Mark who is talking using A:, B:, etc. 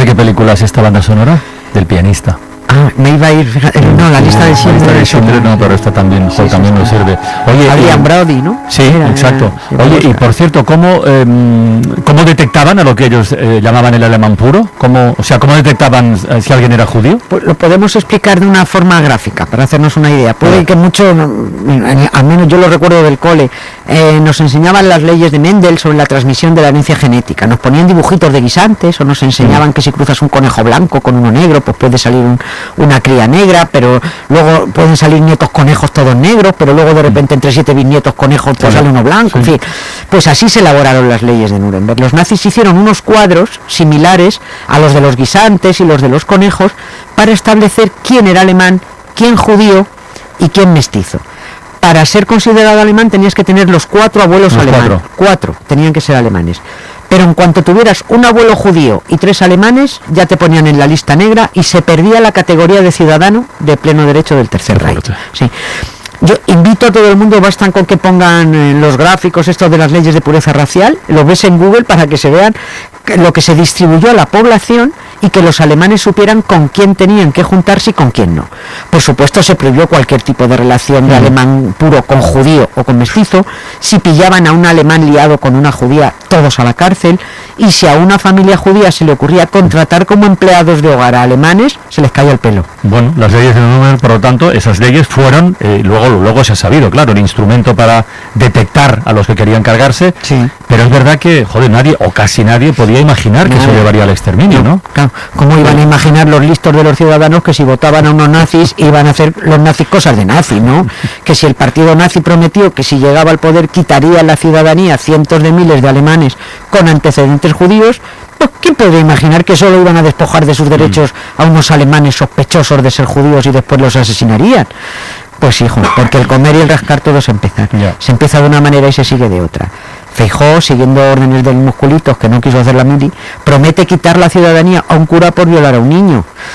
A: de qué película es esta banda sonora? Del pianista.
B: Me iba a ir, no, la lista de Schindler.
A: No, pero esta también,
B: Sí,
A: también nos sirve. Oye,
B: Adrian Brody, ¿no?
A: Sí, exacto. Oye, y por cierto, ¿cómo detectaban a lo que ellos llamaban el alemán puro? ¿Cómo detectaban si alguien era judío?
B: Pues lo podemos explicar de una forma gráfica, para hacernos una idea. Puede que mucho, al menos yo lo recuerdo del cole, nos enseñaban las leyes de Mendel sobre la transmisión de la herencia genética. Nos ponían dibujitos de guisantes o nos enseñaban que si cruzas un conejo blanco con uno negro, pues puede salir una cría negra, pero luego pueden salir nietos conejos todos negros, pero luego de repente entre 7 bisnietos conejos pues sale uno blanco, en fin. Pues así se elaboraron las leyes de Nuremberg. Los nazis hicieron unos cuadros similares a los de los guisantes y los de los conejos para establecer quién era alemán, quién judío y quién mestizo. Para ser considerado alemán tenías que tener los 4 abuelos alemanes. 4 tenían que ser alemanes. Pero en cuanto tuvieras un abuelo judío y 3 alemanes, ya te ponían en la lista negra y se perdía la categoría de ciudadano de pleno derecho del Tercer Reich. Sí. Yo invito a todo el mundo, bastan con que pongan los gráficos estos de las leyes de pureza racial, lo ves en Google para que se vean lo que se distribuyó a la población y que los alemanes supieran con quién tenían que juntarse y con quién no. Por supuesto se prohibió cualquier tipo de relación de alemán puro con judío o con mestizo. Si pillaban a un alemán liado con una judía, todos a la cárcel, y si a una familia judía se le ocurría contratar como empleados de hogar a alemanes, se les caía el pelo.
A: Bueno, las leyes de Nuremberg, por lo tanto, esas leyes fueron, luego se ha sabido, claro, el instrumento para detectar a los que querían cargarse,
B: sí.
A: Pero es verdad que, nadie, o casi nadie, podía imaginar que eso llevaría al exterminio, ¿no?
B: Claro, ¿cómo iban a imaginar los listos de los ciudadanos que si votaban a unos nazis iban a hacer los nazis cosas de nazi, ¿no? Que si el partido nazi prometió que si llegaba al poder quitaría la ciudadanía cientos de miles de alemanes con antecedentes judíos, pues ¿quién podría imaginar que solo iban a despojar de sus derechos a unos alemanes sospechosos de ser judíos y después los asesinarían? Pues hijo, porque el comer y el rascar todo se empieza. Se empieza de una manera y se sigue de otra. Feijóo, siguiendo órdenes del Musculitos, que no quiso hacer la mili, promete quitar la ciudadanía a un cura por violar a un niño.